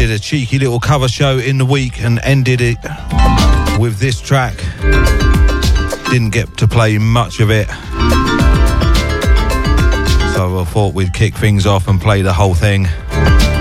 did a cheeky little cover show in the week and ended it with this track. Didn't get to play much of it, so I thought we'd kick things off and play the whole thing.